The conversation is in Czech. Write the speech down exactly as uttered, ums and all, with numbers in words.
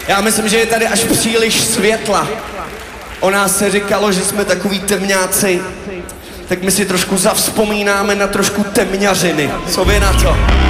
Já myslím, že je tady až příliš světla. O nás se říkalo, že jsme takový temňáci. Tak my si trošku zavzpomínáme na trošku temňařiny. Co vy na to?